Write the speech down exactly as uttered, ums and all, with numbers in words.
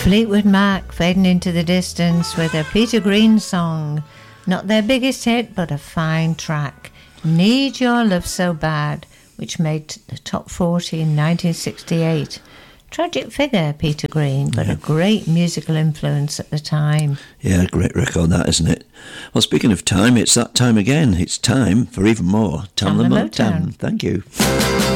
Fleetwood Mac fading into the distance with a Peter Green song. Not their biggest hit, but a fine track. Need Your Love So Bad, which made the top forty in nineteen sixty-eight. Tragic figure, Peter Green, but yeah. a great musical influence at the time. Yeah, great record that, isn't it? Well, speaking of time, it's that time again. It's time for even more Tam the Motown. Thank you.